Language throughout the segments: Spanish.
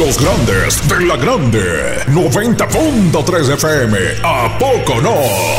Los grandes de la grande. 90.3 FM. ¿A poco no?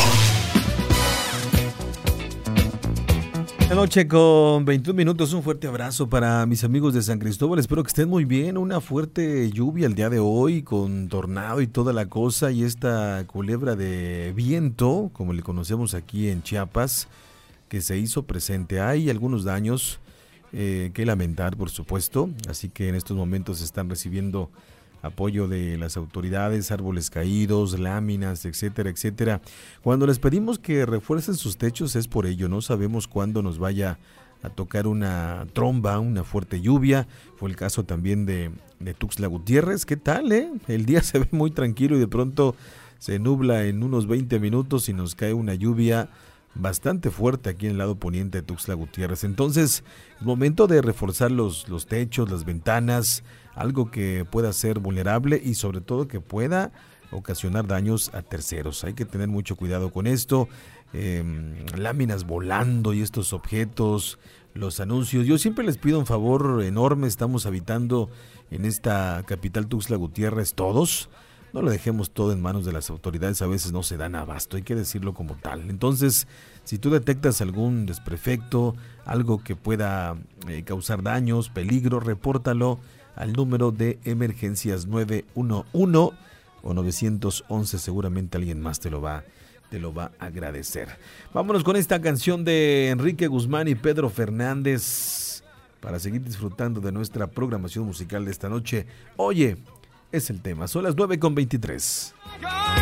La noche con 21 minutos, un fuerte abrazo para mis amigos de San Cristóbal, espero que estén muy bien. Una fuerte lluvia el día de hoy con tornado y toda la cosa, y esta culebra de viento, como le conocemos aquí en Chiapas, que se hizo presente. Hay algunos daños que lamentar, por supuesto, así que en estos momentos están recibiendo apoyo de las autoridades, árboles caídos, láminas, etcétera, etcétera. Cuando les pedimos que refuercen sus techos es por ello, no sabemos cuándo nos vaya a tocar una tromba, una fuerte lluvia. Fue el caso también de Tuxtla Gutiérrez. ¿Qué tal, El día se ve muy tranquilo y de pronto se nubla en unos 20 minutos y nos cae una lluvia bastante fuerte aquí en el lado poniente de Tuxtla Gutiérrez. Entonces, es momento de reforzar los techos, las ventanas, algo que pueda ser vulnerable y sobre todo que pueda ocasionar daños a terceros. Hay que tener mucho cuidado con esto. Láminas volando y estos objetos, los anuncios. Yo siempre les pido un favor enorme, estamos habitando en esta capital Tuxtla Gutiérrez todos. No lo dejemos todo en manos de las autoridades, a veces no se dan abasto, hay que decirlo como tal. Entonces, si tú detectas algún desperfecto, algo que pueda causar daños, peligro, repórtalo al número de emergencias 911 o 911, seguramente alguien más te lo va a agradecer. Vámonos con esta canción de Enrique Guzmán y Pedro Fernández para seguir disfrutando de nuestra programación musical de esta noche. Oye, es el tema, son las 9:23.